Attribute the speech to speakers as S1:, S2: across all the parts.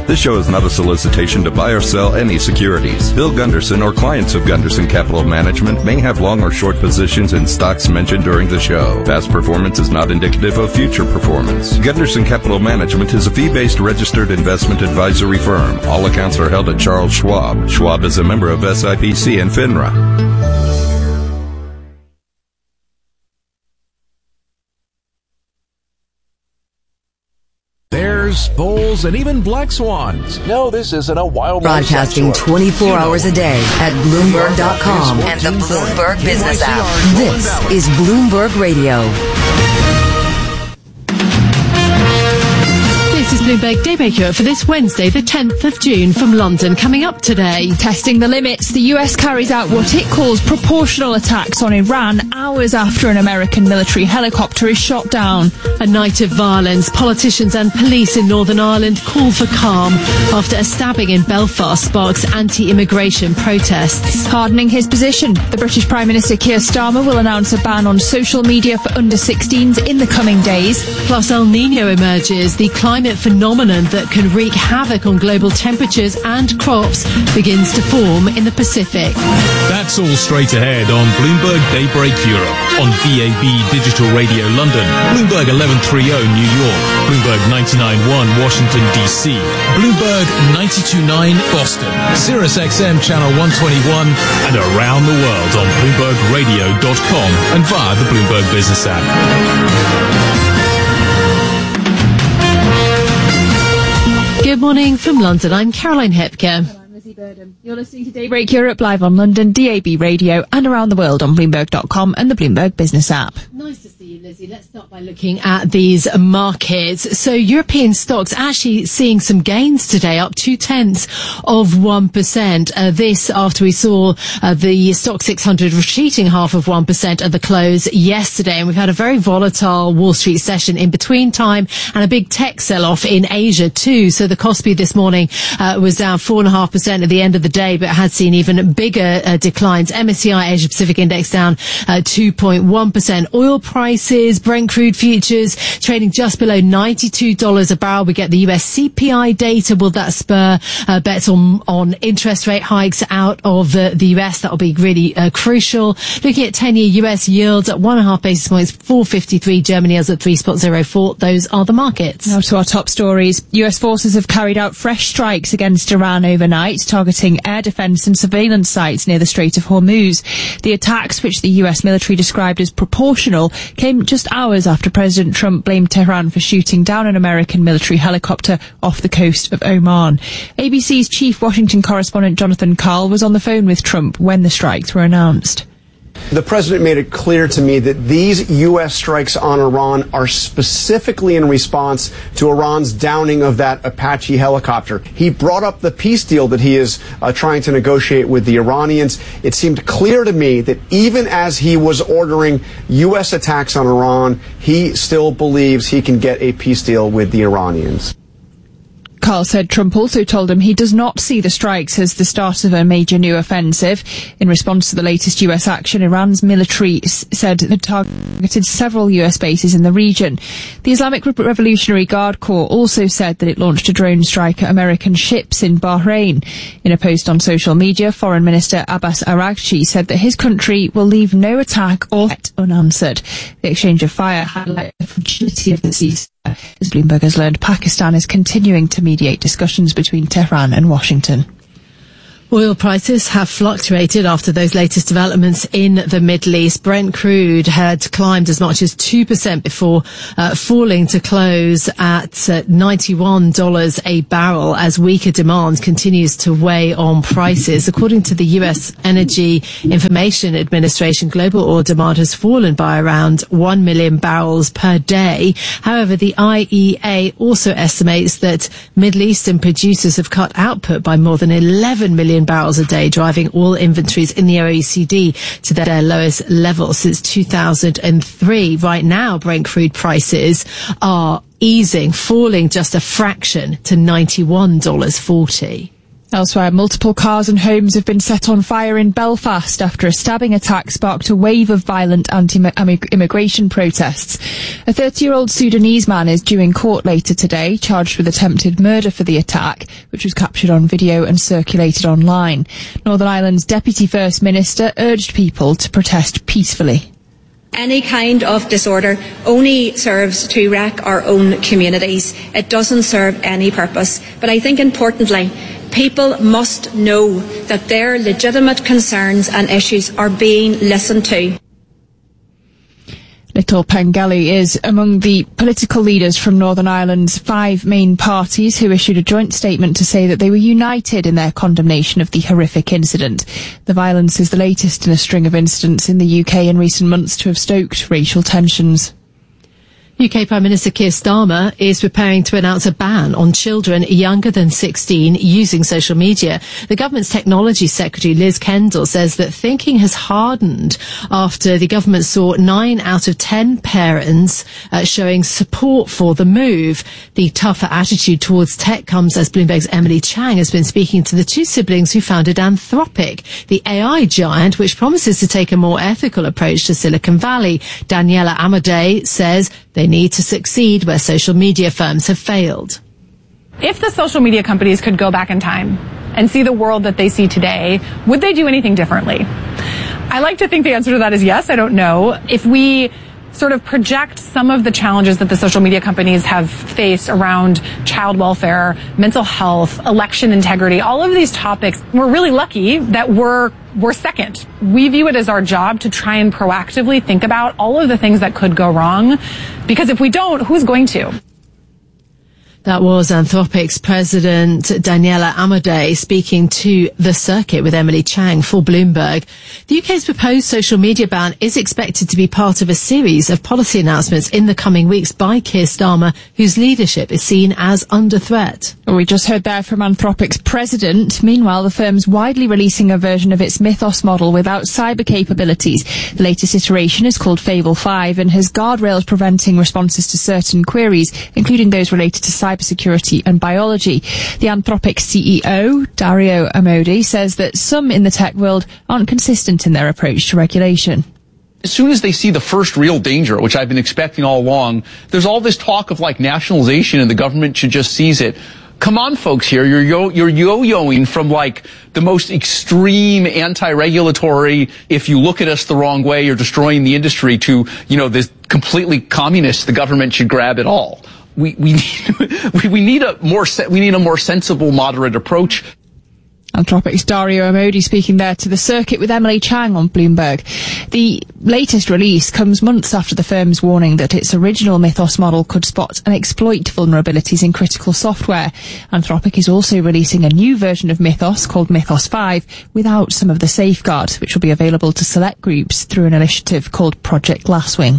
S1: This show is not a solicitation to buy or sell any securities. Bill Gunderson or clients of Gunderson Capital Management may have long or short positions in stocks mentioned during the show. Past performance is not indicative of future performance. Gunderson Capital Management is a fee-based registered investment advisory firm. All accounts are held at Charles Schwab. Schwab is a member of SIPC and FINRA.
S2: Bears, bulls, and even black swans. No, this isn't a wildlife
S3: broadcasting 24 hours a day at Bloomberg.com and the Bloomberg Business app. This is Bloomberg Radio.
S4: This is Bloomberg Daybreak Europe for this Wednesday, the 10th of June from London. Coming up today,
S5: testing the limits, the US carries out what it calls proportional attacks on Iran hours after an American military helicopter is shot down.
S4: A night of violence. Politicians and police in Northern Ireland call for calm after a stabbing in Belfast sparks anti-immigration protests.
S5: Hardening his position, the British Prime Minister Keir Starmer will announce a ban on social media for under-16s in the coming days.
S4: Plus El Nino emerges, the climate phenomenon that can wreak havoc on global temperatures and crops begins to form in the Pacific.
S6: That's all straight ahead on Bloomberg Daybreak Europe on DAB Digital Radio London, Bloomberg 1130 New York, Bloomberg 99.1 Washington DC, Bloomberg 92.9 Boston, Sirius XM Channel 121, and around the world on BloombergRadio.com and via the Bloomberg Business app.
S4: Good morning from London. I'm Caroline Hepker.
S5: You're listening to Daybreak Europe live on London, DAB Radio, and around the world on Bloomberg.com and the Bloomberg Business app.
S4: Nice to see you, Lizzie. Let's start by looking at these markets. So European stocks actually seeing some gains today, up 0.2%. This after we saw the stock 600 retreating 0.5% at the close yesterday. And we've had a very volatile Wall Street session in between time and a big tech sell-off in Asia too. So the Kospi this morning was down 4.5% at the end of the day, but had seen even bigger declines. MSCI Asia Pacific Index down 2.1%. Oil prices, Brent crude futures trading just below $92 a barrel. We get the US CPI data. Will that spur bets on interest rate hikes out of the US? That will be really crucial. Looking at 10-year US yields at 1.5 basis points, 4.53. Germany is at 3.04. Those are the markets.
S5: Now to our top stories. US forces have carried out fresh strikes against Iran overnight, targeting air defence and surveillance sites near the Strait of Hormuz. The attacks, which the US military described as proportional, came just hours after President Trump blamed Tehran for shooting down an American military helicopter off the coast of Oman. ABC's chief Washington correspondent Jonathan Karl was on the phone with Trump when the strikes were announced.
S7: The president made it clear to me that these U.S. strikes on Iran are specifically in response to Iran's downing of that Apache helicopter. He brought up the peace deal that he is trying to negotiate with the Iranians. It seemed clear to me that even as he was ordering U.S. attacks on Iran, he still believes he can get a peace deal with the Iranians.
S5: Karl said Trump also told him he does not see the strikes as the start of a major new offensive. In response to the latest US action, Iran's military said it targeted several US bases in the region. The Islamic Revolutionary Guard Corps also said that it launched a drone strike at American ships in Bahrain. In a post on social media, Foreign Minister Abbas Araghchi said that his country will leave no attack or threat unanswered. The exchange of fire highlighted the fragility of the ceasefire. As Bloomberg has learned, Pakistan is continuing to mediate discussions between Tehran and Washington.
S4: Oil prices have fluctuated after those latest developments in the Middle East. Brent crude had climbed as much as 2% before falling to close at $91 a barrel as weaker demand continues to weigh on prices. According to the U.S. Energy Information Administration, global oil demand has fallen by around 1 million barrels per day. However, the IEA also estimates that Middle Eastern producers have cut output by more than 11 million barrels a day, driving oil inventories in the OECD to their lowest level since 2003. Right now, Brent crude prices are easing, falling just a fraction to $91.40.
S5: Elsewhere, multiple cars and homes have been set on fire in Belfast after a stabbing attack sparked a wave of violent anti-immigration protests. A 30-year-old Sudanese man is due in court later today, charged with attempted murder for the attack, which was captured on video and circulated online. Northern Ireland's Deputy First Minister urged people to protest peacefully.
S8: Any kind of disorder only serves to wreck our own communities. It doesn't serve any purpose. But I think importantly, people must know that their legitimate concerns and issues are being listened to.
S5: Little Pengelly is among the political leaders from Northern Ireland's 5 main parties who issued a joint statement to say that they were united in their condemnation of the horrific incident. The violence is the latest in a string of incidents in the UK in recent months to have stoked racial tensions.
S4: UK Prime Minister Keir Starmer is preparing to announce a ban on children younger than 16 using social media. The government's technology secretary, Liz Kendall, says that thinking has hardened after the government saw 9 out of 10 parents showing support for the move. The tougher attitude towards tech comes as Bloomberg's Emily Chang has been speaking to the 2 siblings who founded Anthropic, the AI giant which promises to take a more ethical approach to Silicon Valley. Daniela Amadei says they need to succeed where social media firms have failed.
S9: If the social media companies could go back in time and see the world that they see today, would they do anything differently? I like to think the answer to that is yes. I don't know. If we sort of project some of the challenges that the social media companies have faced around child welfare, mental health, election integrity, all of these topics, we're really lucky that we're second. We view it as our job to try and proactively think about all of the things that could go wrong, because if we don't, who's going to?
S4: That was Anthropic's president, Daniela Amadei, speaking to The Circuit with Emily Chang for Bloomberg. The UK's proposed social media ban is expected to be part of a series of policy announcements in the coming weeks by Keir Starmer, whose leadership is seen as under threat.
S5: We just heard there from Anthropic's president. Meanwhile, the firm's widely releasing a version of its Mythos model without cyber capabilities. The latest iteration is called Fable 5 and has guardrails preventing responses to certain queries, including those related to cybersecurity and biology. The Anthropic CEO, Dario Amodei, says that some in the tech world aren't consistent in their approach to regulation.
S10: As soon as they see the first real danger, which I've been expecting all along, there's all this talk of like nationalization and the government should just seize it. Come on, folks here. You're yo-yoing from like the most extreme anti-regulatory, if you look at us the wrong way, you're destroying the industry, to, you know, this completely communist, the government should grab it all. We need a more sensible, moderate approach.
S5: Anthropic's Dario Amodei speaking there to The Circuit with Emily Chang on Bloomberg. The latest release comes months after the firm's warning that its original Mythos model could spot and exploit vulnerabilities in critical software. Anthropic is also releasing a new version of Mythos called Mythos 5 without some of the safeguards, which will be available to select groups through an initiative called Project Glasswing.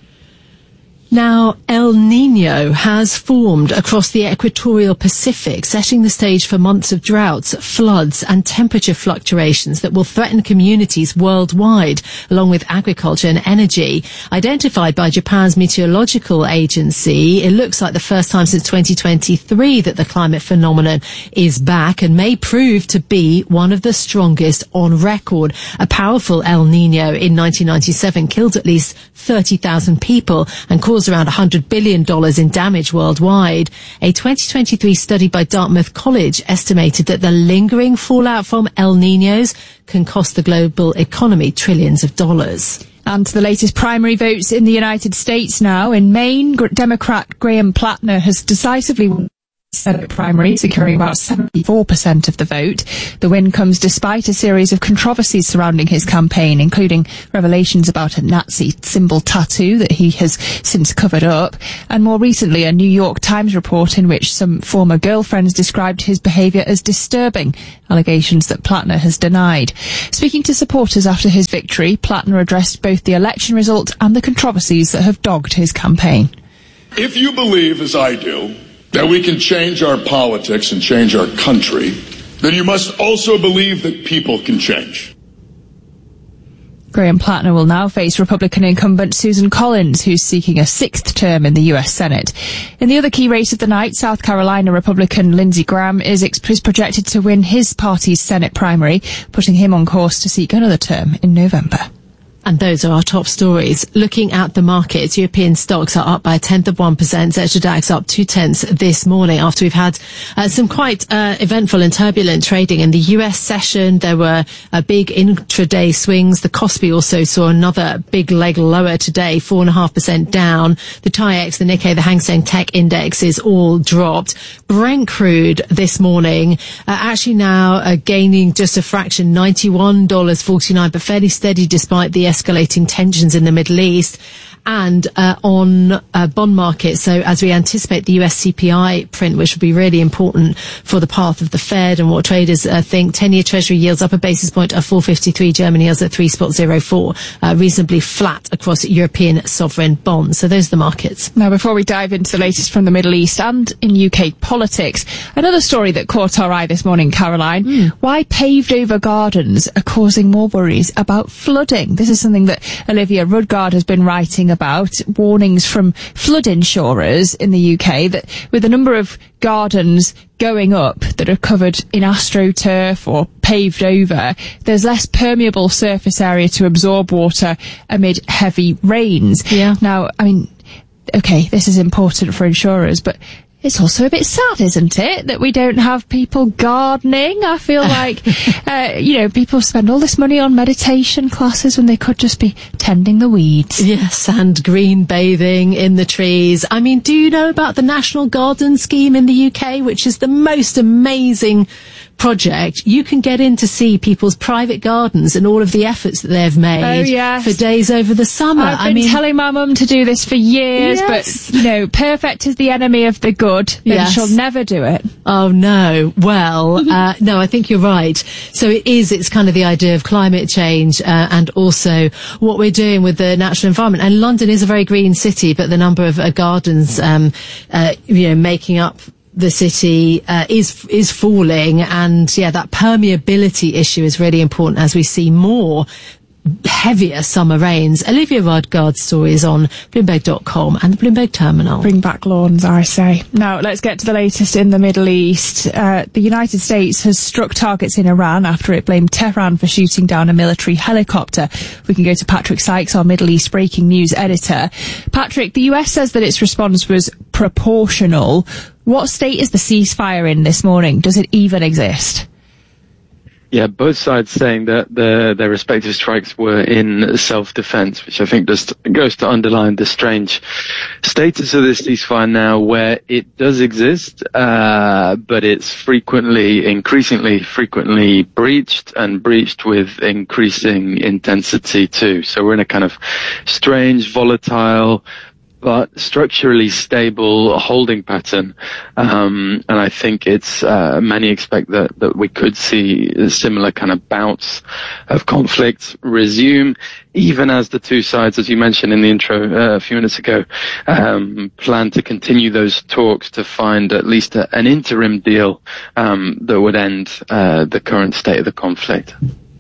S4: Now, El Niño has formed across the equatorial Pacific, setting the stage for months of droughts, floods and temperature fluctuations that will threaten communities worldwide, along with agriculture and energy. Identified by Japan's meteorological agency, it looks like the first time since 2023 that the climate phenomenon is back and may prove to be one of the strongest on record. A powerful El Niño in 1997 killed at least 30,000 people and caused around $100 billion in damage worldwide. A 2023 study by Dartmouth College estimated that the lingering fallout from El Niños can cost the global economy trillions of dollars.
S5: And to the latest primary votes in the United States now. In Maine, Democrat Graham Plattner has decisively won the Senate primary, securing about 74% of the vote. The win comes despite a series of controversies surrounding his campaign, including revelations about a Nazi symbol tattoo that he has since covered up, and more recently a New York Times report in which some former girlfriends described his behaviour as disturbing, allegations that Plattner has denied. Speaking to supporters after his victory, Plattner addressed both the election result and the controversies that have dogged his campaign.
S11: If you believe, as I do, that we can change our politics and change our country, then you must also believe that people can change.
S5: Graham Plattner will now face Republican incumbent Susan Collins, who's seeking a 6th term in the US Senate. In the other key race of the night, South Carolina Republican Lindsey Graham is projected to win his party's Senate primary, putting him on course to seek another term in November.
S4: And those are our top stories. Looking at the markets, European stocks are up by 1/10%. Xetra DAX up 0.2 this morning after we've had some quite eventful and turbulent trading. In the US session, there were big intraday swings. The Kospi also saw another big leg lower today, 4.5% down. The TAIEX, the Nikkei, the Hang Seng Tech indexes all dropped. Brent crude this morning actually now gaining just a fraction, $91.49, but fairly steady despite the escalating tensions in the Middle East. And on bond markets, so as we anticipate the US CPI print, which will be really important for the path of the Fed and what traders think, 10-year Treasury yields up a basis point at 4.53, Germany yields at 3.04, reasonably flat across European sovereign bonds. So those are the markets.
S5: Now, before we dive into the latest from the Middle East and in UK politics, another story that caught our eye this morning, Caroline, why paved-over gardens are causing more worries about flooding. This is something that Olivia Rudgard has been writing about, warnings from flood insurers in the UK that with a number of gardens going up that are covered in astroturf or paved over, there's less permeable surface area to absorb water amid heavy rains.
S4: Yeah.
S5: Now, I mean, okay, this is important for insurers, but it's also a bit sad, isn't it, that we don't have people gardening? I feel like, people spend all this money on meditation classes when they could just be tending the weeds.
S4: Yes, and green bathing in the trees. I mean, do you know about the National Garden Scheme in the UK, which is the most amazing project? You can get in to see people's private gardens and all of the efforts that they've made for days over the summer.
S5: I've been telling my mum to do this for years, but, perfect is the enemy of the good. Then she'll never do it.
S4: Oh, no. Well, no, I think you're right. So it's kind of the idea of climate change and also what we're doing with the natural environment. And London is a very green city, but the number of gardens, making up the city is falling, and that permeability issue is really important as we see more heavier summer rains. Olivia Rudgard's story is on Bloomberg.com and the Bloomberg Terminal.
S5: Bring back lawns, I say. Now, let's get to the latest in the Middle East. The United States has struck targets in Iran after it blamed Tehran for shooting down a military helicopter. We can go to Patrick Sykes, our Middle East breaking news editor. Patrick, the US says that its response was proportional. What state is the ceasefire in this morning? Does it even exist?
S12: Yeah, both sides saying that their respective strikes were in self-defense, which I think just goes to underline the strange status of this ceasefire now, where it does exist, but it's increasingly frequently breached, and breached with increasing intensity too. So we're in a kind of strange, volatile, but structurally stable holding pattern. And I think it's, many expect that we could see a similar kind of bouts of conflict resume, even as the two sides, as you mentioned in the intro a few minutes ago, plan to continue those talks to find at least an interim deal, that would end, the current state of the conflict.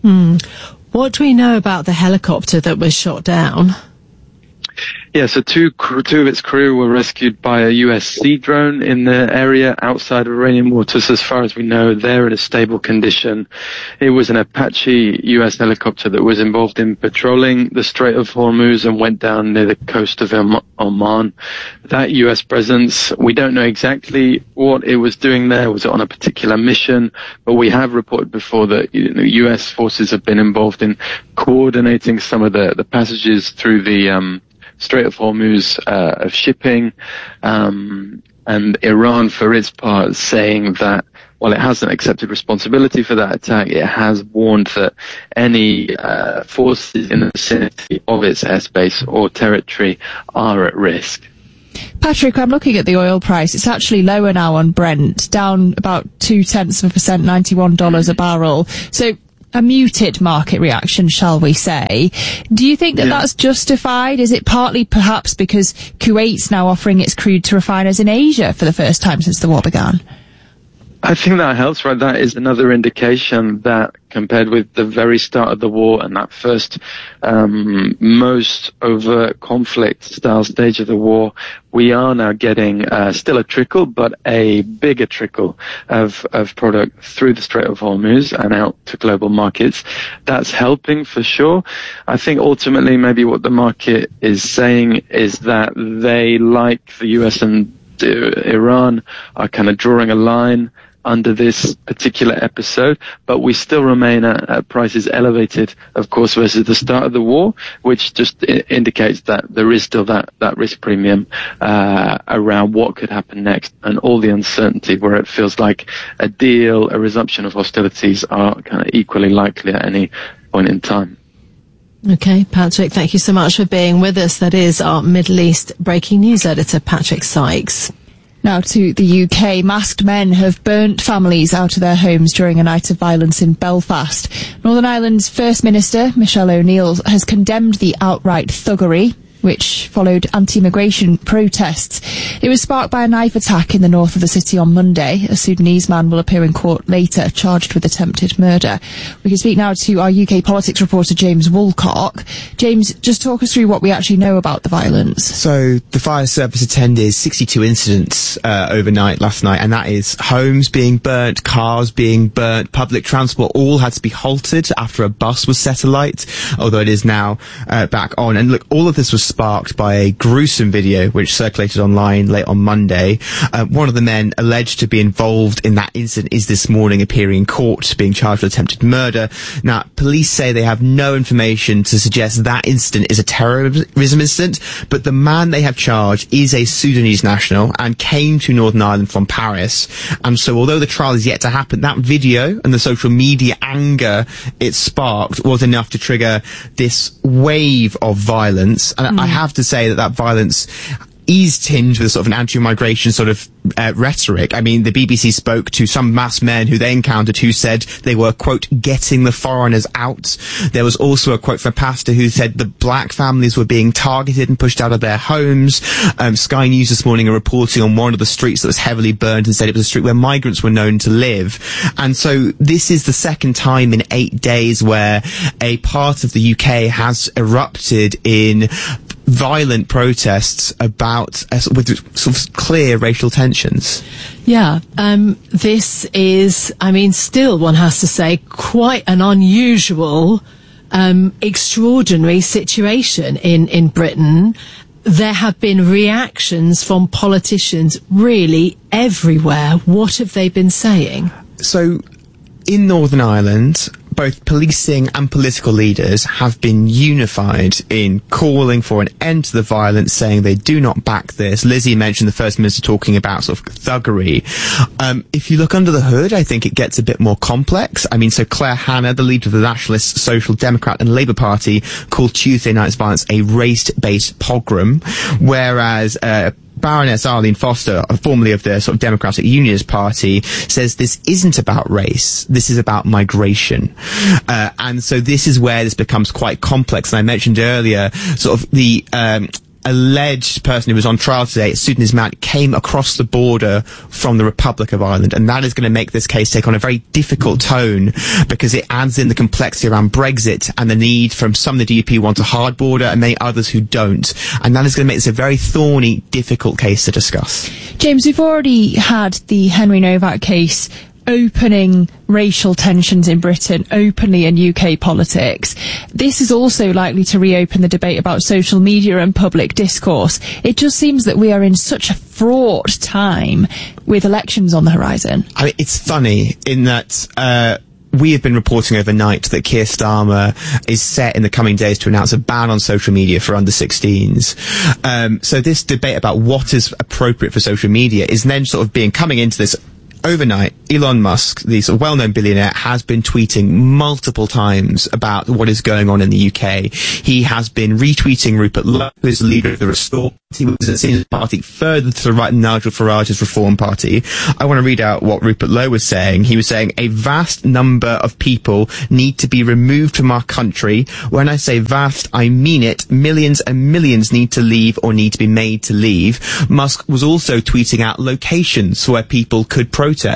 S4: What do we know about the helicopter that was shot down?
S12: Yeah, so two of its crew were rescued by a US Sea drone in the area outside of Iranian waters. As far as we know, they're in a stable condition. It was an Apache US helicopter that was involved in patrolling the Strait of Hormuz and went down near the coast of Oman. That US presence, we don't know exactly what it was doing there. Was it on a particular mission? But we have reported before that US forces have been involved in coordinating some of the passages through the Strait of Hormuz of shipping, and Iran, for its part, saying that while it hasn't accepted responsibility for that attack, it has warned that any forces in the vicinity of its airspace or territory are at risk.
S5: Patrick, I'm looking at the oil price. It's actually lower now on Brent, down about 0.2%, $91 a barrel. So a muted market reaction, shall we say. Do you think that that's justified? Is it partly perhaps because Kuwait's now offering its crude to refiners in Asia for the first time since the war began?
S12: I think that helps, right? That is another indication that compared with the very start of the war and that first most overt conflict style stage of the war, we are now getting still a trickle, but a bigger trickle of product through the Strait of Hormuz and out to global markets. That's helping for sure. I think ultimately maybe what the market is saying is that they, like the US and Iran, are kind of drawing a line under this particular episode, but we still remain at prices elevated, of course, versus the start of the war, which just indicates that there is still that risk premium around what could happen next, and all the uncertainty where it feels like a deal, a resumption of hostilities are kind of equally likely at any point in time.
S4: Okay, Patrick, thank you so much for being with us. That is our Middle East breaking news editor, Patrick Sykes.
S5: Now to the UK. Masked men have burnt families out of their homes during a night of violence in Belfast. Northern Ireland's First Minister, Michelle O'Neill, has condemned the outright thuggery, which followed anti-immigration protests. It was sparked by a knife attack in the north of the city on Monday. A Sudanese man will appear in court later, charged with attempted murder. We can speak now to our UK politics reporter, James Woolcock. James, just talk us through what we actually know about the violence.
S13: So, the fire service attended 62 incidents overnight last night, and that is homes being burnt, cars being burnt, public transport all had to be halted after a bus was set alight, although it is now back on. And look, all of this was sparked by a gruesome video which circulated online late on Monday. One of the men alleged to be involved in that incident is this morning appearing in court, being charged with attempted murder. Now, police say they have no information to suggest that incident is a terrorism incident, but the man they have charged is a Sudanese national and came to Northern Ireland from Paris. And so although the trial is yet to happen, that video and the social media anger it sparked was enough to trigger this wave of violence. And I have to say that violence is tinged with sort of an anti-migration sort of rhetoric. I mean, the BBC spoke to some masked men who they encountered who said they were, quote, getting the foreigners out. There was also a quote from a pastor who said the black families were being targeted and pushed out of their homes. Sky News this morning are reporting on one of the streets that was heavily burned and said it was a street where migrants were known to live. And so this is the second time in 8 days where a part of the UK has erupted in violent protests about with sort of clear racial tensions.
S4: Yeah, this is, I mean, still one has to say, quite an unusual, extraordinary situation in Britain. There have been reactions from politicians really everywhere. What have they been saying?
S13: So, in Northern Ireland, both policing and political leaders have been unified in calling for an end to the violence, saying they do not back this. Lizzie mentioned the First Minister talking about sort of thuggery. If you look under the hood, I think it gets a bit more complex. I mean, so Claire Hanna, the leader of the Nationalist, Social Democrat and Labour Party, called Tuesday night's violence a race-based pogrom, whereas Baroness Arlene Foster, formerly of the sort of Democratic Unionist Party, says this isn't about race, this is about migration. And so this is where this becomes quite complex. And I mentioned earlier, sort of the alleged person who was on trial today, a Sudanese man, came across the border from the Republic of Ireland, and that is going to make this case take on a very difficult tone because it adds in the complexity around Brexit and the need from some of the DUP who want a hard border and many others who don't, and that is going to make this a very thorny, difficult case to discuss.
S5: James, we've already had the Henry Novak case opening racial tensions in Britain openly in UK politics. This is also likely to reopen the debate about social media and public discourse. It just seems that we are in such a fraught time with elections on the horizon. I mean,
S13: it's funny in that we have been reporting overnight that Keir Starmer is set in the coming days to announce a ban on social media for under 16s. So this debate about what is appropriate for social media is then sort of coming into this overnight. Elon Musk, the sort of well-known billionaire, has been tweeting multiple times about what is going on in the UK. He has been retweeting Rupert Lowe, who is the leader of the Restore Party, which is a senior party further to the right of Nigel Farage's Reform Party. I want to read out what Rupert Lowe was saying. He was saying, a vast number of people need to be removed from our country. When I say vast, I mean it. Millions and millions need to leave or need to be made to leave. Musk was also tweeting out locations where people could protest.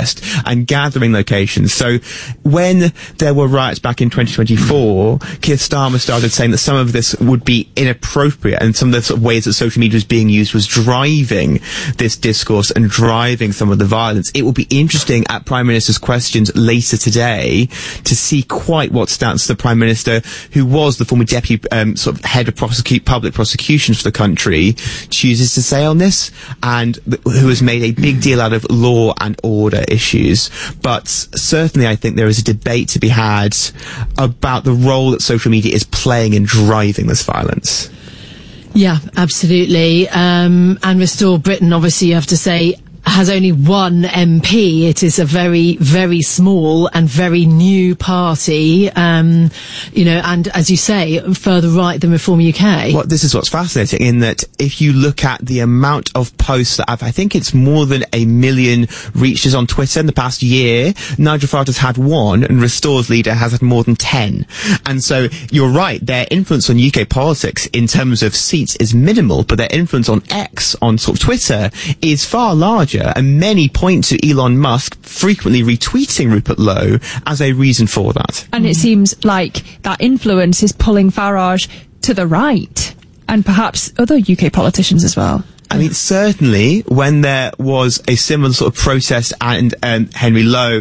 S13: and gathering locations. So when there were riots back in 2024, Keir Starmer started saying that some of this would be inappropriate, and some of the sort of ways that social media was being used was driving this discourse and driving some of the violence. It will be interesting at Prime Minister's questions later today to see quite what stance the Prime Minister, who was the former deputy sort of head of public prosecutions for the country, chooses to say on this, and who has made a big deal out of law and order issues. But certainly I think there is a debate to be had about the role that social media is playing in driving this violence.
S4: Yeah, absolutely. And Restore Britain, obviously, you have to say, has only one MP. It is a very, very small and very new party, and as you say, further right than Reform UK.
S13: Well, this is what's fascinating, in that if you look at the amount of posts that I think it's more than 1 million reaches on Twitter in the past year, Nigel Farage has had 1, and Restore's leader has had more than 10. And so you're right, their influence on UK politics in terms of seats is minimal, but their influence on X, on sort of Twitter, is far larger. And many point to Elon Musk frequently retweeting Rupert Lowe as a reason for that.
S5: And it seems like that influence is pulling Farage to the right, and perhaps other UK politicians as well.
S13: I mean, certainly when there was a similar sort of protest and Henry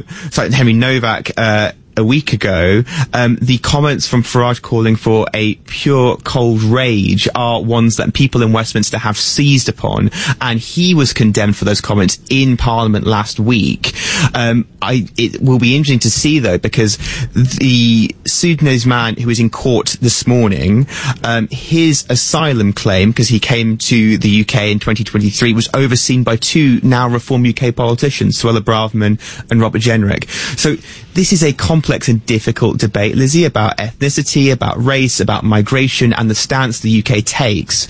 S13: Novak a week ago, the comments from Farage calling for a pure cold rage are ones that people in Westminster have seized upon, and he was condemned for those comments in Parliament last week. It will be interesting to see, though, because the Sudanese man who was in court this morning, his asylum claim, because he came to the UK in 2023, was overseen by 2 now Reform UK politicians, Suella Braverman and Robert Jenrick. So this is a complex and difficult debate, Lizzie, about ethnicity, about race, about migration, and the stance the UK takes.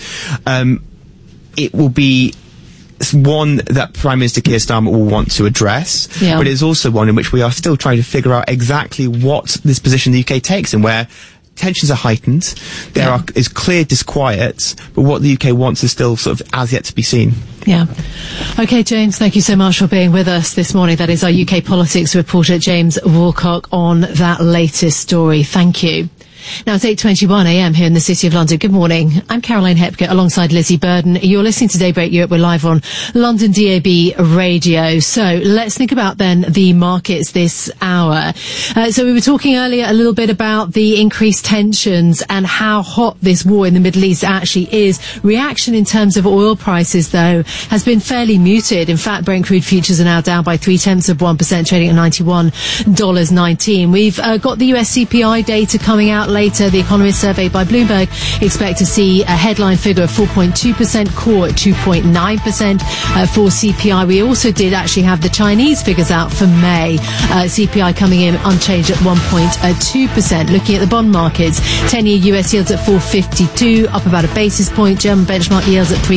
S13: It will be one that Prime Minister Keir Starmer will want to address, but it's also one in which we are still trying to figure out exactly what this position the UK takes, and where tensions are heightened, there is clear disquiet, but what the UK wants is still sort of as yet to be seen.
S4: Yeah. Okay, James, thank you so much for being with us this morning. That is our UK politics reporter, James Woolcock, on that latest story. Thank you. Now it's 8:21 a.m. here in the City of London. Good morning. I'm Caroline Hepker alongside Lizzie Burden. You're listening to Daybreak Europe. We're live on London DAB radio. So let's think about then the markets this hour. So we were talking earlier a little bit about the increased tensions and how hot this war in the Middle East actually is. Reaction in terms of oil prices, though, has been fairly muted. In fact, Brent crude futures are now down by 0.3%, trading at $91.19. We've got the US CPI data coming out later. The Economist survey by Bloomberg expect to see a headline figure of 4.2%, core at 2.9% for CPI. We also did actually have the Chinese figures out for May. CPI coming in unchanged at 1.2%. Looking at the bond markets, 10-year US yields at 4.52, up about a basis point. German benchmark yields at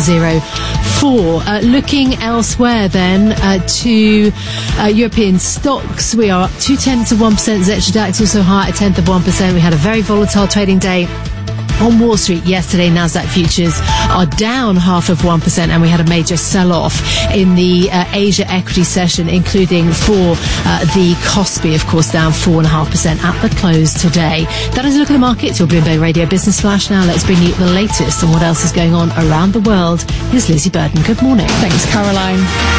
S4: 3.04. Looking elsewhere then to European stocks, we are up 0.2%. Xetra DAX also high at 0.1%. We had a very volatile trading day on Wall Street yesterday. Nasdaq futures are down 0.5%, and we had a major sell-off in the Asia equity session, including for the Kospi, of course, down 4.5% at the close today. That is a look at the markets. Your Bloomberg Radio Business Flash. Now let's bring you the latest on what else is going on around the world. Here's Lizzie Burden. Good morning.
S5: Thanks, Caroline.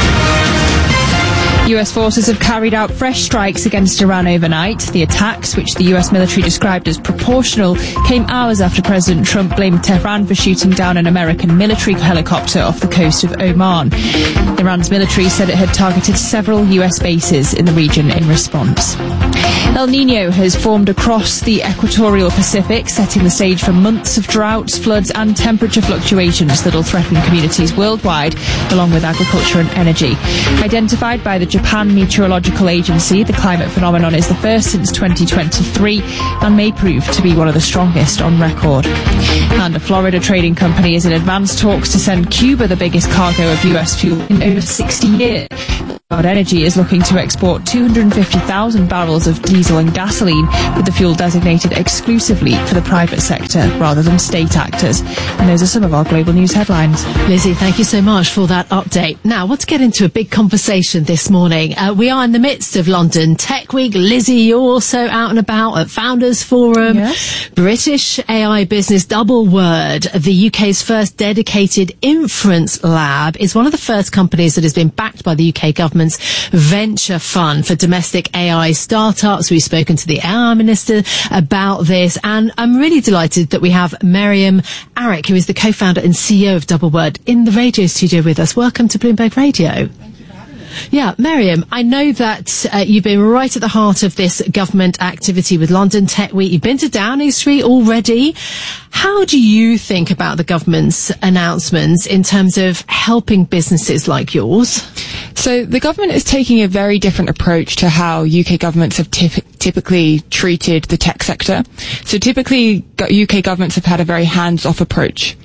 S5: US forces have carried out fresh strikes against Iran overnight. The attacks, which the US military described as proportional, came hours after President Trump blamed Tehran for shooting down an American military helicopter off the coast of Oman. Iran's military said it had targeted several US bases in the region in response. El Niño has formed across the equatorial Pacific, setting the stage for months of droughts, floods and temperature fluctuations that will threaten communities worldwide, along with agriculture and energy. Identified by the Japan Meteorological Agency, the climate phenomenon is the first since 2023 and may prove to be one of the strongest on record. And a Florida trading company is in advanced talks to send Cuba the biggest cargo of US fuel in over 60 years. Energy is looking to export 250,000 barrels of diesel and gasoline, with the fuel designated exclusively for the private sector rather than state actors. And those are some of our global news headlines.
S4: Lizzie, thank you so much for that update. Now, I want to get into a big conversation this morning. We are in the midst of London Tech Week. Lizzie, you're also out and about at Founders Forum. Yes. British AI business DoubleWord, the UK's first dedicated inference lab, is one of the first companies that has been backed by the UK government's venture fund for domestic AI startups. We've spoken to the AI Minister about this, and I'm really delighted that we have Miriam Arick, who is the co-founder and CEO of DoubleWord, in the radio studio with us. Welcome to Bloomberg Radio. Yeah, Miriam, I know that you've been right at the heart of this government activity with London Tech Week. You've been to Downing Street already. How do you think about the government's announcements in terms of helping businesses like yours?
S14: So the government is taking a very different approach to how UK governments have typically treated the tech sector. So typically UK governments have had a very hands-off approach.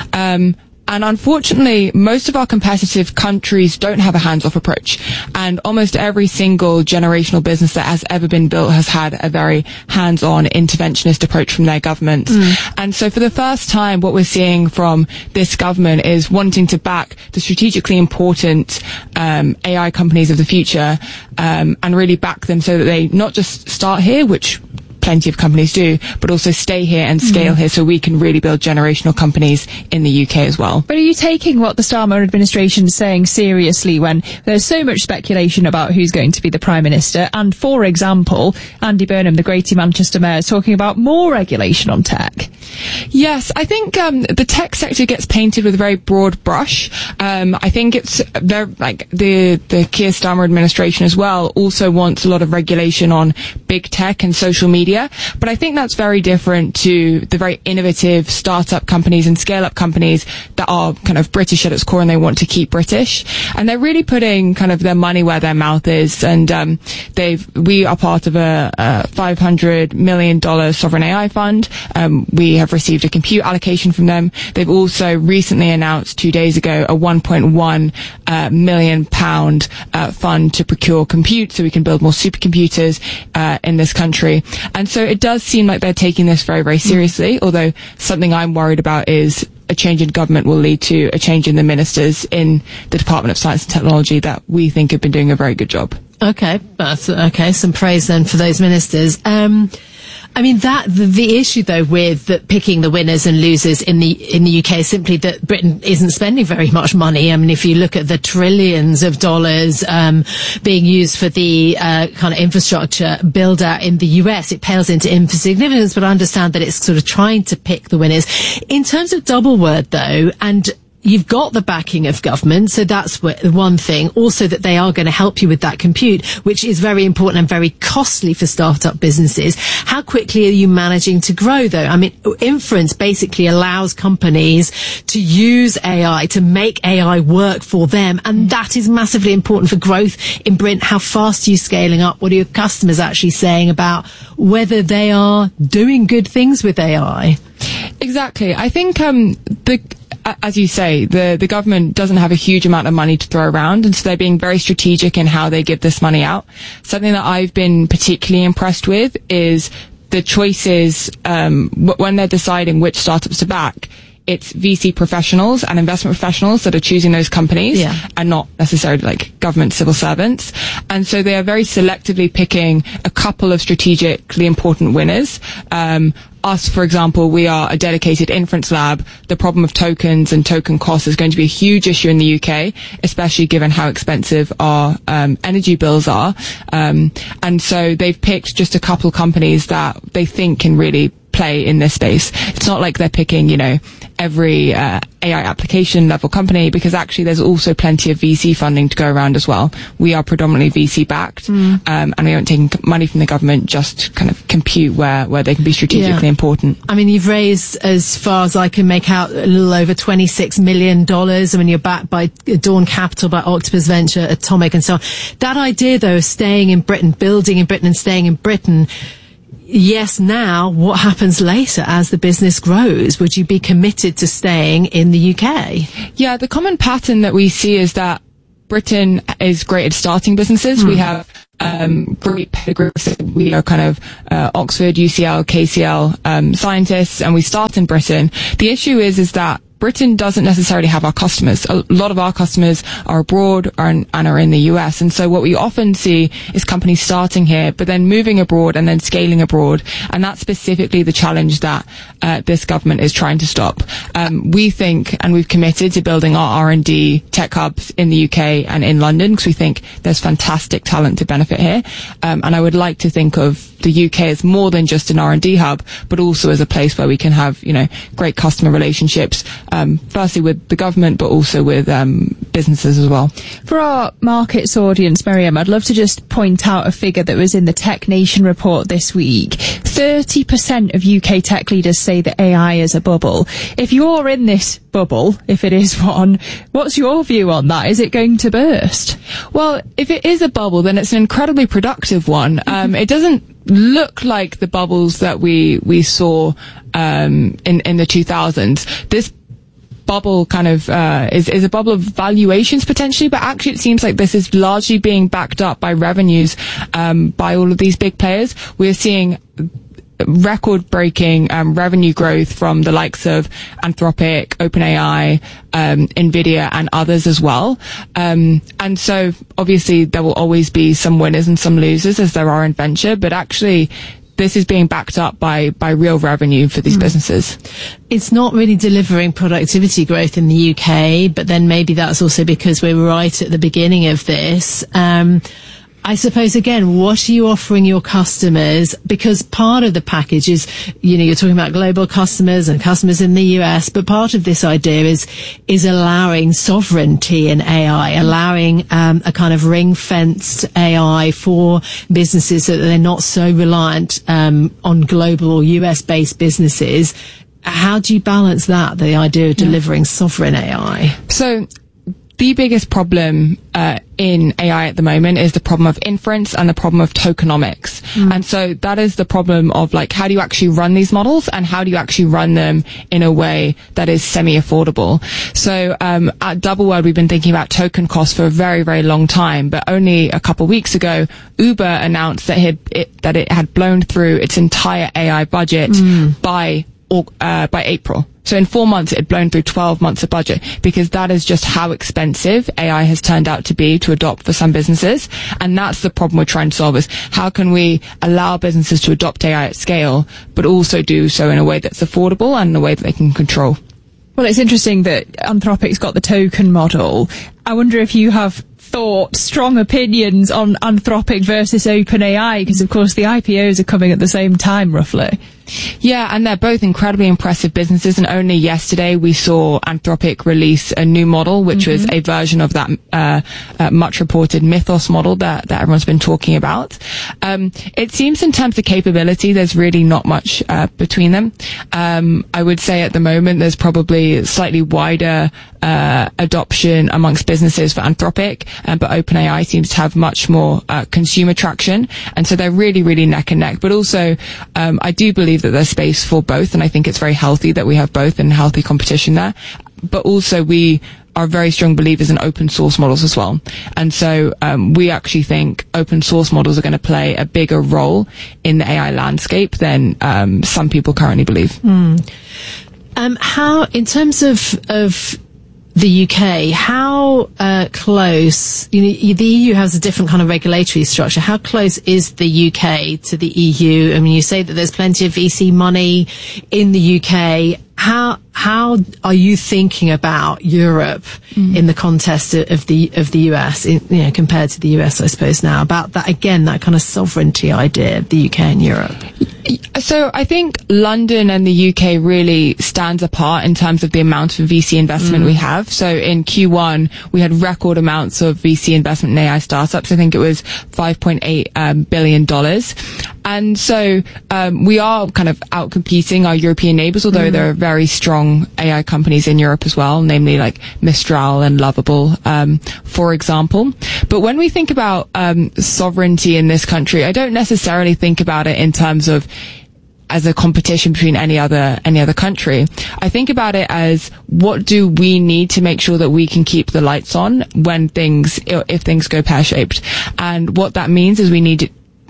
S14: And unfortunately, most of our competitive countries don't have a hands-off approach. And almost every single generational business that has ever been built has had a very hands-on interventionist approach from their governments. And so for the first time, what we're seeing from this government is wanting to back the strategically important AI companies of the future, and really back them so that they not just start here, which plenty of companies do, but also stay here and scale here, so we can really build generational companies in the UK as well.
S5: But are you taking what the Starmer administration is saying seriously when there's so much speculation about who's going to be the Prime Minister? And, for example, Andy Burnham, the Greater Manchester Mayor, is talking about more regulation on tech.
S14: Yes, I think the tech sector gets painted with a very broad brush. I think it's very, like the Keir Starmer administration as well also wants a lot of regulation on big tech and social media. But I think that's very different to the very innovative startup companies and scale-up companies that are kind of British at its core, and they want to keep British. And they're really putting kind of their money where their mouth is. And we are part of a $500 million sovereign AI fund. We have received a compute allocation from them. They've also recently announced 2 days ago a £1.1 million fund to procure compute so we can build more supercomputers in this country. And so it does seem like they're taking this very, very seriously, although something I'm worried about is a change in government will lead to a change in the ministers in the Department of Science and Technology that we think have been doing a very good job.
S4: Okay, that's okay. Some praise then for those ministers. I mean, the issue though with picking the winners and losers in the UK is simply that Britain isn't spending very much money. I mean, if you look at the trillions of dollars being used for the kind of infrastructure build out in the US, it pales into insignificance. But I understand that it's sort of trying to pick the winners. In terms of DoubleWord though, and you've got the backing of government, so that's one thing. Also that they are going to help you with that compute, which is very important and very costly for startup businesses. How quickly are you managing to grow, though? I mean, inference basically allows companies to use AI, to make AI work for them, and that is massively important for growth in Britain. How fast are you scaling up? What are your customers actually saying about whether they are doing good things with AI?
S14: Exactly. I think as you say, the government doesn't have a huge amount of money to throw around, and so they're being very strategic in how they give this money out. Something that I've been particularly impressed with is the choices when they're deciding which startups to back. It's VC professionals and investment professionals that are choosing those companies, and not necessarily like government civil servants. And so they are very selectively picking a couple of strategically important winners. Us, for example, we are a dedicated inference lab. The problem of tokens and token costs is going to be a huge issue in the UK, especially given how expensive our energy bills are. And so they've picked just a couple of companies that they think can really play in this space. It's not like they're picking, every AI application level company, because actually there's also plenty of VC funding to go around as well. We are predominantly VC backed, and we aren't taking money from the government, just kind of compute where they can be strategically important.
S4: I mean, you've raised, as far as I can make out, a little over $26 million. I mean, you're backed by Dawn Capital, by Octopus Venture, Atomic, and so on. That idea, though, of staying in Britain, building in Britain and staying in Britain, yes, now, what happens later as the business grows? Would you be committed to staying in the UK?
S14: Yeah, the common pattern that we see is that Britain is great at starting businesses. We have great pedigree. We are kind of Oxford, UCL, KCL scientists, and we start in Britain. The issue is that Britain doesn't necessarily have our customers. A lot of our customers are abroad and are in the US. And so what we often see is companies starting here, but then moving abroad and then scaling abroad. And that's specifically the challenge that this government is trying to stop. We think, and we've committed to building our R&D tech hubs in the UK and in London, because we think there's fantastic talent to benefit here. And I would like to think of the UK as more than just an R&D hub, but also as a place where we can have, great customer relationships, firstly with the government, but also with businesses as well.
S5: For our markets audience, Miriam, I'd love to just point out a figure that was in the Tech Nation report this week. 30% of UK tech leaders say that AI is a bubble. If you're in this bubble, if it is one, what's your view on that? Is it going to burst?
S14: Well, if it is a bubble, then it's an incredibly productive one. It doesn't look like the bubbles that we saw in the 2000s. This bubble kind of is a bubble of valuations potentially, but actually it seems like this is largely being backed up by revenues by all of these big players. We're seeing record-breaking revenue growth from the likes of Anthropic, OpenAI, NVIDIA, and others as well. And so obviously there will always be some winners and some losers, as there are in venture, but actually this is being backed up by real revenue for these businesses.
S4: It's not really delivering productivity growth in the UK, but then maybe that's also because we're right at the beginning of this. I suppose, again, what are you offering your customers? Because part of the package is, you're talking about global customers and customers in the US, but part of this idea is allowing sovereignty in AI, allowing a kind of ring-fenced AI for businesses so that they're not so reliant on global or US-based businesses. How do you balance that, the idea of delivering sovereign AI?
S14: So the biggest problem in AI at the moment is the problem of inference and the problem of tokenomics. And so that is the problem of how do you actually run these models and how do you actually run them in a way that is semi-affordable. So at DoubleWorld, we've been thinking about token costs for a very, very long time, but only a couple of weeks ago, Uber announced that it had blown through its entire AI budget by April. So in 4 months, it had blown through 12 months of budget, because that is just how expensive AI has turned out to be to adopt for some businesses. And that's the problem we're trying to solve, is how can we allow businesses to adopt AI at scale, but also do so in a way that's affordable and in a way that they can control.
S5: Well, it's interesting that Anthropic's got the token model. I wonder if you have strong opinions on Anthropic versus OpenAI, because of course the IPOs are coming at the same time, roughly.
S14: Yeah, and they're both incredibly impressive businesses, and only yesterday we saw Anthropic release a new model, which was a version of that much reported Mythos model that everyone's been talking about. It seems in terms of capability, there's really not much between them. I would say at the moment there's probably slightly wider adoption amongst businesses for Anthropic, but OpenAI seems to have much more consumer traction, and so they're really, really neck and neck. But also, I do believe that there's space for both, and I think it's very healthy that we have both and healthy competition there. But also, we are very strong believers in open source models as well, and so we actually think open source models are going to play a bigger role in the AI landscape than some people currently believe.
S4: How, in terms of the UK, how close, the EU has a different kind of regulatory structure. How close is the UK to the EU? I mean, you say that there's plenty of VC money in the UK. How are you thinking about Europe in the context of the US, compared to the US, I suppose, now, about that, again, that kind of sovereignty idea of the UK and Europe?
S14: So I think London and the UK really stands apart in terms of the amount of VC investment we have. So in Q1, we had record amounts of VC investment in AI startups. I think it was $5.8 billion. And so we are kind of out-competing our European neighbours, although there are very strong AI companies in Europe as well, namely like Mistral and Lovable, for example. But when we think about sovereignty in this country, I don't necessarily think about it in terms of as a competition between any other country. I think about it as, what do we need to make sure that we can keep the lights on when if things go pear-shaped? And what that means is we need,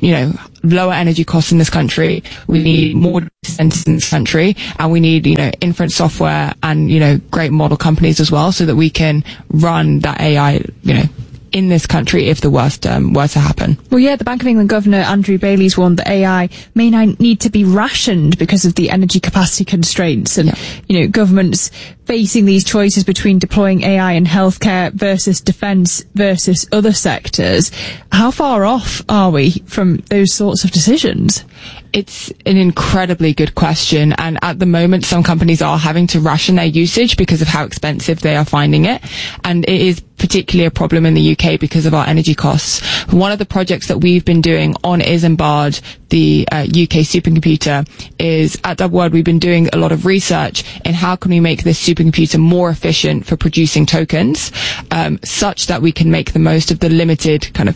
S14: lower energy costs in this country. We need more data centers in this country, and we need, inference software and, great model companies as well, so that we can run that AI, in this country if the worst were to happen.
S5: Well, yeah, the Bank of England Governor Andrew Bailey's warned that AI may need to be rationed because of the energy capacity constraints, and governments facing these choices between deploying AI in healthcare versus defence versus other sectors. How far off are we from those sorts of decisions?
S14: It's an incredibly good question, and at the moment some companies are having to ration their usage because of how expensive they are finding it, and it is particularly a problem in the UK because of our energy costs. One of the projects that we've been doing on Isambard, the UK supercomputer, is at DoubleWorld we've been doing a lot of research in how can we make this supercomputer more efficient for producing tokens, such that we can make the most of the limited kind of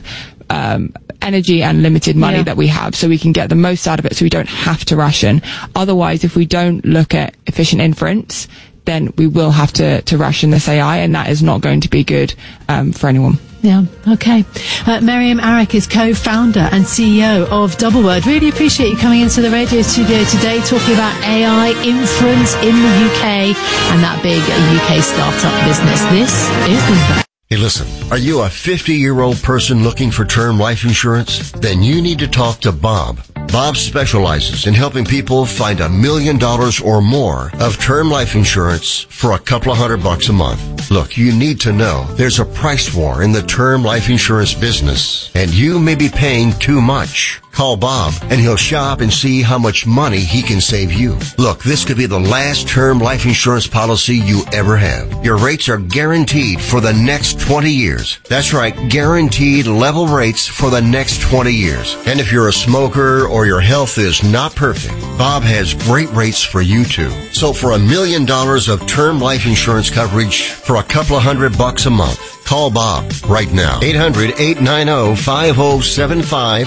S14: energy and limited money that we have, so we can get the most out of it, so we don't have to ration. Otherwise, if we don't look at efficient inference, then we will have to ration this AI, and that is not going to be good for anyone.
S4: Yeah, okay. Miriam Arick is co-founder and CEO of DoubleWord. Really appreciate you coming into the radio studio today, talking about AI inference in the UK and that big UK startup business. This is Bloomberg.
S15: Hey, listen, are you a 50-year-old person looking for term life insurance? Then you need to talk to Bob. Bob specializes in helping people find $1 million or more of term life insurance for a couple of $100 a month. Look, you need to know there's a price war in the term life insurance business, and you may be paying too much. Call Bob, and he'll shop and see how much money he can save you. Look, this could be the last term life insurance policy you ever have. Your rates are guaranteed for the next 20 years. That's right, guaranteed level rates for the next 20 years. And if you're a smoker or your health is not perfect, Bob has great rates for you too. So for $1 million of term life insurance coverage for a couple of $100 a month, call Bob right now. 800-890-5075.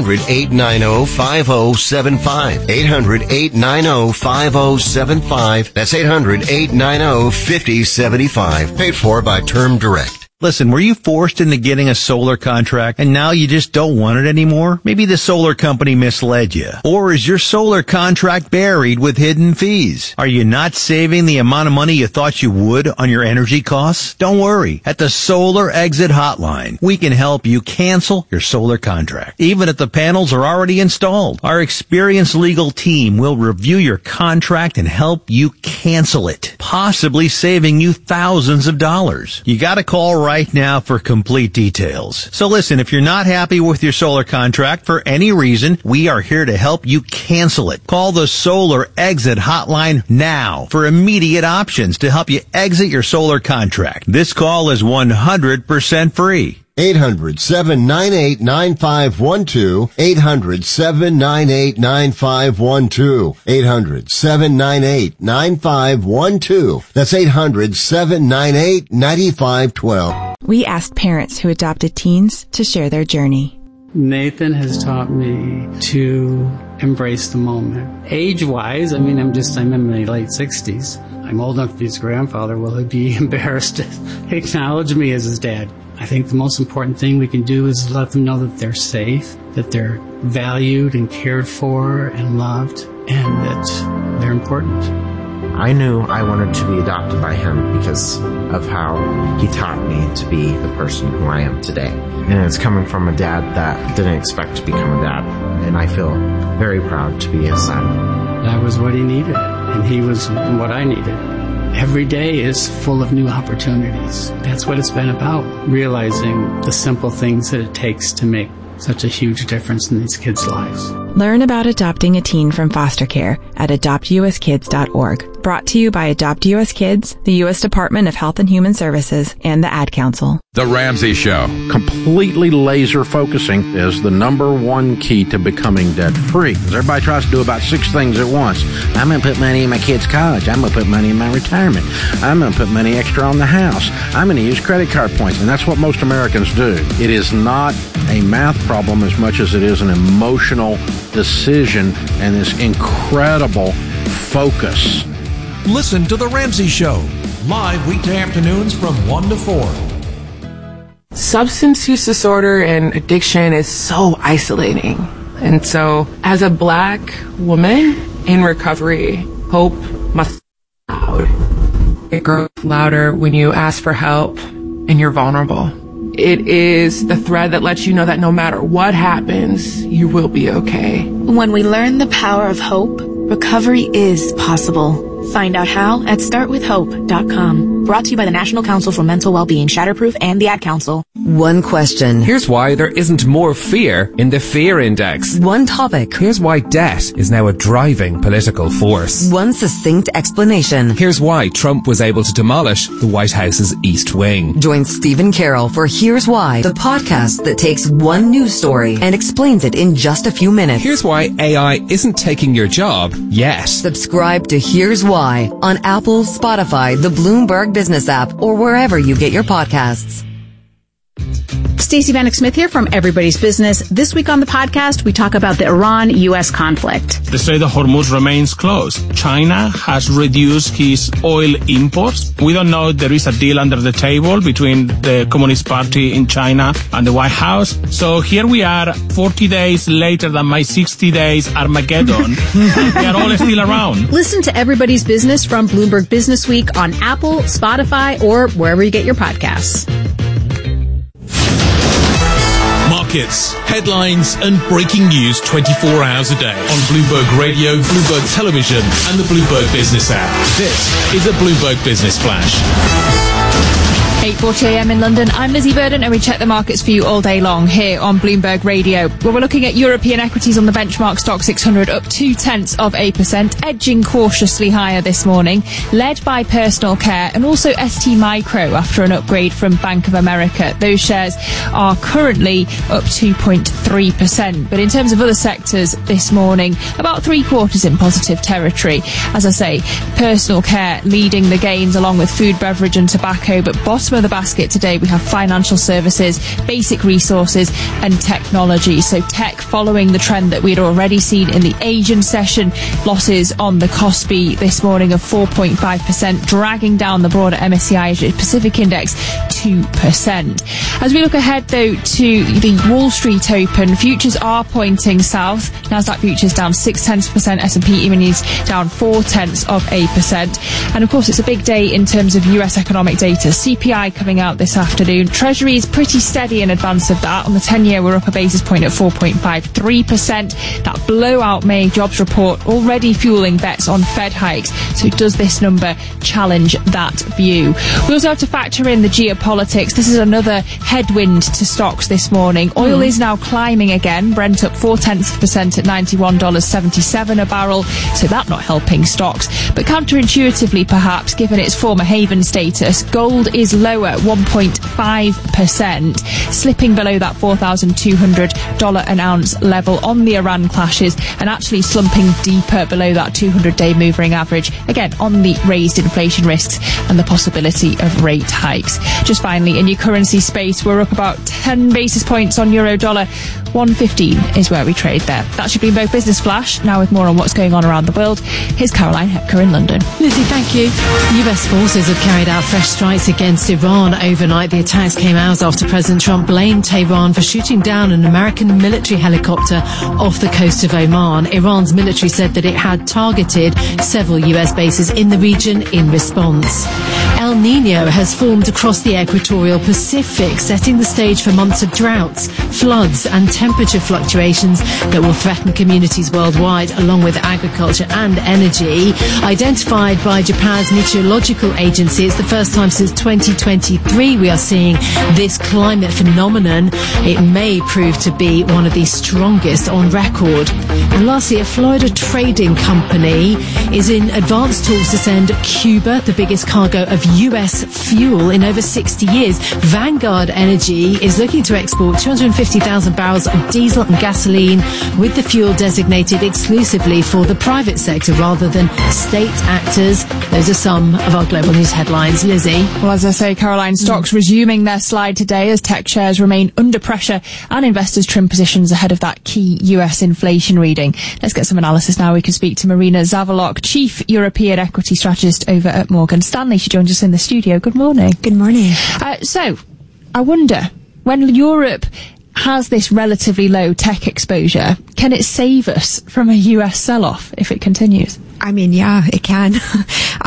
S15: 800-890-5075. 800-890-5075. That's 800-890-5075. Paid for by Term Direct.
S16: Listen, were you forced into getting a solar contract and now you just don't want it anymore? Maybe the solar company misled you. Or is your solar contract buried with hidden fees? Are you not saving the amount of money you thought you would on your energy costs? Don't worry. At the Solar Exit Hotline, we can help you cancel your solar contract, even if the panels are already installed. Our experienced legal team will review your contract and help you cancel it, possibly saving you thousands of dollars. You gotta call right now for complete details. So listen, if you're not happy with your solar contract for any reason, we are here to help you cancel it. Call the Solar Exit Hotline now for immediate options to help you exit your solar contract. This call is 100% free.
S15: 800-798-9512. 800-798-9512. 800-798-9512. That's 800-798-9512.
S17: We asked parents who adopted teens to share their journey.
S18: Nathan has taught me to embrace the moment. Age-wise, I'm in my late 60s. I'm old enough to be his grandfather. Will he be embarrassed to acknowledge me as his dad? I think the most important thing we can do is let them know that they're safe, that they're valued and cared for and loved, and that they're important.
S19: I knew I wanted to be adopted by him because of how he taught me to be the person who I am today. And it's coming from a dad that didn't expect to become a dad, and I feel very proud to be his son.
S18: That was what he needed, and he was what I needed. Every day is full of new opportunities. That's what it's been about, realizing the simple things that it takes to make such a huge difference in these kids' lives.
S17: Learn about adopting a teen from foster care at adoptuskids.org. Brought to you by Adopt US Kids, the U.S. Department of Health and Human Services, and the Ad Council.
S20: The Ramsey Show. Completely laser focusing is the number one key to becoming debt-free. Because everybody tries to do about 6 things at once. I'm going to put money in my kid's college. I'm going to put money in my retirement. I'm going to put money extra on the house. I'm going to use credit card points. And that's what most Americans do. It is not a math problem as much as it is an emotional decision and this incredible focus.
S2: Listen to The Ramsey Show, live weekday afternoons from 1 to 4.
S21: Substance use disorder and addiction is so isolating. And so, as a Black woman in recovery, hope must be loud. It grows louder when you ask for help and you're vulnerable. It is the thread that lets you know that no matter what happens, you will be okay.
S22: When we learn the power of hope, recovery is possible. Find out how at startwithhope.com. Brought to you by the National Council for Mental Wellbeing, Shatterproof, and the Ad Council.
S3: One question.
S23: Here's why there isn't more fear in the fear index.
S3: One topic.
S23: Here's why debt is now a driving political force.
S3: One succinct explanation.
S23: Here's why Trump was able to demolish the White House's East Wing.
S3: Join Stephen Carroll for Here's Why, the podcast that takes one news story and explains it in just a few minutes.
S23: Here's why AI isn't taking your job yet.
S3: Subscribe to Here's Why on Apple, Spotify, the Bloomberg Business app, or wherever you get your podcasts.
S24: Stacey Vanek Smith here from Everybody's Business. This week on the podcast, we talk about the Iran-U.S. conflict.
S6: The Strait of Hormuz remains closed. China has reduced its oil imports. We don't know if there is a deal under the table between the Communist Party in China and the White House. So here we are, 40 days later than my 60 days Armageddon. We are all still around.
S24: Listen to Everybody's Business from Bloomberg Business Week on Apple, Spotify, or wherever you get your podcasts.
S6: Markets, headlines, and breaking news 24 hours a day on Bloomberg Radio, Bloomberg Television, and the Bloomberg Business app. This is a Bloomberg Business Flash.
S5: 8:40 a.m. in London. I'm Lizzie Burden, and we check the markets for you all day long here on Bloomberg Radio. Well, we're looking at European equities on the benchmark stock 600 up 0.2%, edging cautiously higher this morning, led by personal care and also ST Micro after an upgrade from Bank of America. Those shares are currently up 2.3%. But in terms of other sectors this morning, about 3/4 in positive territory. As I say, personal care leading the gains along with food, beverage and tobacco, but bottom of the basket today we have financial services, basic resources and technology. So tech following the trend that we'd already seen in the Asian session. Losses on the Kospi this morning of 4.5%, dragging down the broader MSCI Asia Pacific Index 2%. As we look ahead though to the Wall Street Open, futures are pointing south. Nasdaq futures down 0.6%, S&P E-minis down 0.4%. And of course it's a big day in terms of US economic data. CPI coming out this afternoon. Treasury is pretty steady in advance of that. On the 10-year, we're up a basis point at 4.53%. That blowout May jobs report already fueling bets on Fed hikes. So does this number challenge that view? We also have to factor in the geopolitics. This is another headwind to stocks this morning. Oil is now climbing again. Brent up 0.4% at $91.77 a barrel. So that not helping stocks. But counterintuitively, perhaps, given its former haven status, gold is lower, 1.5%, slipping below that $4,200 an ounce level on the Iran clashes and actually slumping deeper below that 200-day moving average, again on the raised inflation risks and the possibility of rate hikes. Just finally, in your currency space, we're up about 10 basis points on euro dollar. 115 is where we trade there. That should be Bloomberg Business Flash. Now with more on what's going on around the world, here's Caroline Hepker in London.
S4: Lizzie, thank you. US forces have carried out fresh strikes against Iran overnight. The attacks came hours after President Trump blamed Tehran for shooting down an American military helicopter off the coast of Oman. Iran's military said that it had targeted several US bases in the region in response. El Niño has formed across the equatorial Pacific, setting the stage for months of droughts, floods and temperature fluctuations that will threaten communities worldwide, along with agriculture and energy. Identified by Japan's meteorological agency, it's the first time since 2023 we are seeing this climate phenomenon. It may prove to be one of the strongest on record. And lastly, a Florida trading company is in advanced talks to send Cuba the biggest cargo of US fuel in over 60 years. Vanguard Energy is looking to export 250,000 barrels of diesel and gasoline, with the fuel designated exclusively for the private sector rather than state actors. Those are some of our global news headlines. Lizzie?
S5: Well, as I say, Caroline. Stocks resuming their slide today as tech shares remain under pressure and investors trim positions ahead of that key US inflation reading. Let's get some analysis now. We can speak to Marina Zavolock, Chief European Equity Strategist over at Morgan Stanley. She joins us in the studio. Good morning.
S1: Good morning.
S5: So, I wonder, when Europe has this relatively low tech exposure, can it save us from a US sell-off if it continues?
S1: I mean, yeah, it can.